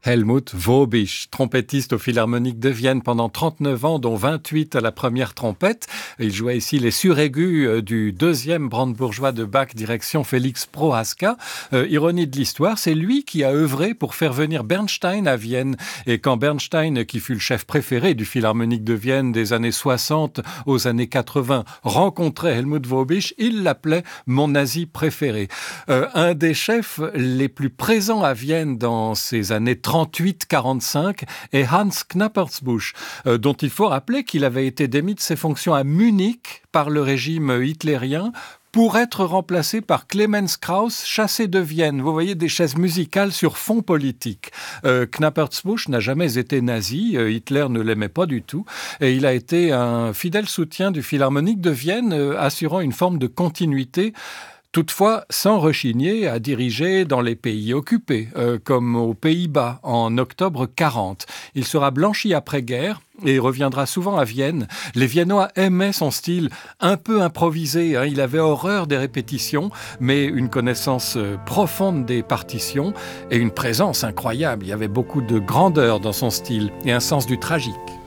Helmut Wobich, trompettiste au Philharmonique de Vienne pendant 39 ans, dont 28 à la première trompette. Il jouait ici les suraigus du deuxième brandebourgeois de Bach, direction Félix Prohaska. Ironie de l'histoire, c'est lui qui a œuvré pour faire venir Bernstein à Vienne. Et quand Bernstein, qui fut le chef préféré du Philharmonique de Vienne des années 60 aux années 80, rencontrait Helmut Wobich, il l'appelait « mon nazi préféré ». Un des chefs les plus présents à Vienne dans ces années 38-45 est Hans Knappertsbusch, dont il faut rappeler qu'il avait été démis de ses fonctions à Munich par le régime hitlérien pour être remplacé par Clemens Krauss, chassé de Vienne. Vous voyez, des chaises musicales sur fond politique. Knappertsbusch n'a jamais été nazi, Hitler ne l'aimait pas du tout, et il a été un fidèle soutien du Philharmonique de Vienne, assurant une forme de continuité, toutefois sans rechigner à diriger dans les pays occupés, comme aux Pays-Bas en octobre 40. Il sera blanchi après-guerre et reviendra souvent à Vienne. Les Viennois aimaient son style un peu improvisé. Il avait horreur des répétitions, mais une connaissance profonde des partitions et une présence incroyable. Il y avait beaucoup de grandeur dans son style et un sens du tragique.